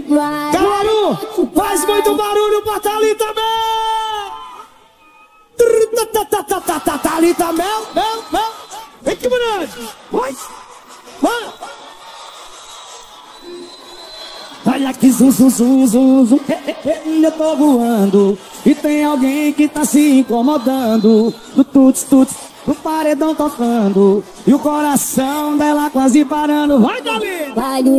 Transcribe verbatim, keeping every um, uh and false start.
Caru, faz muito barulho pra Thalita Mel! Thalita Mel, Mel, Mel! Vem que grande! Vai! Vai! Olha que zum, zum, zum, zum, zum. Eu tô voando e tem alguém que tá se incomodando. Do tuts, tuts, o paredão tocando e o coração dela quase parando. Vai, Thalita!